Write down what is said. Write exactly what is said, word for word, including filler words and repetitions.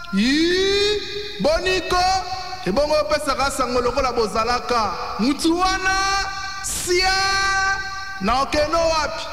Yi, boniko, et bongo pesera sango lokola bozalaka. Mutu wana, sia, na okeno wapi.